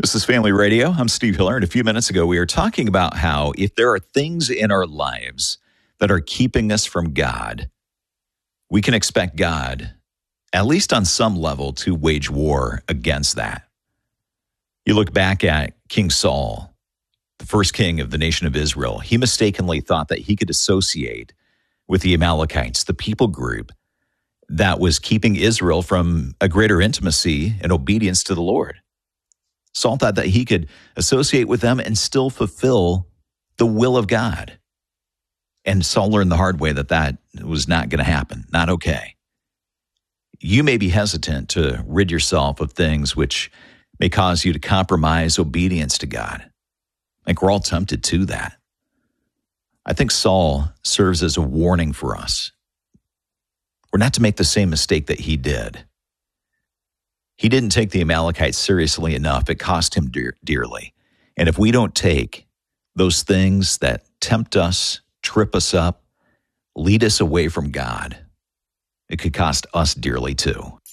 This is Family Radio. I'm Steve Hiller, and a few minutes ago we were talking about how if there are things in our lives that are keeping us from God, we can expect God, at least on some level, to wage war against that. You look back at King Saul, the first king of the nation of Israel. He mistakenly thought that he could associate with the Amalekites, the people group that was keeping Israel from a greater intimacy and obedience to the Lord. Saul thought that he could associate with them and still fulfill the will of God. And Saul learned the hard way that that was not going to happen, not okay. You may be hesitant to rid yourself of things which may cause you to compromise obedience to God. I think we're all tempted to that. I think Saul serves as a warning for us. We're not to make the same mistake that he did. He didn't take the Amalekites seriously enough. It cost him dearly. And if we don't take those things that tempt us, trip us up, lead us away from God, it could cost us dearly too.